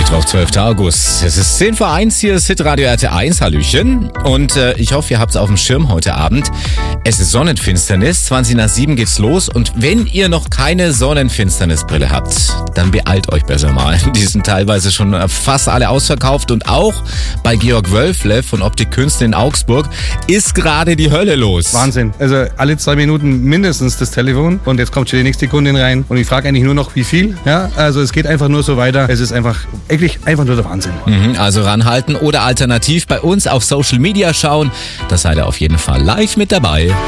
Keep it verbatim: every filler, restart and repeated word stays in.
Mittwoch, zwölfter August. Es ist zehn vor eins, hier ist Hitradio R T eins, Hallöchen. Und äh, ich hoffe, ihr habt es auf dem Schirm heute Abend. Es ist Sonnenfinsternis, zwanzig nach sieben geht's los. Und wenn ihr noch keine Sonnenfinsternisbrille habt, dann beeilt euch besser mal. Die sind teilweise schon fast alle ausverkauft. Und auch bei Georg Wölfle von Optik Künste in Augsburg ist gerade die Hölle los. Wahnsinn. Also alle zwei Minuten mindestens das Telefon. Und jetzt kommt schon die nächste Kundin rein. Und ich frage eigentlich nur noch, wie viel. Ja, also es geht einfach nur so weiter. Es ist einfach, wirklich einfach nur der Wahnsinn. Mhm, also ranhalten oder alternativ bei uns auf Social Media schauen. Da seid ihr auf jeden Fall live mit dabei.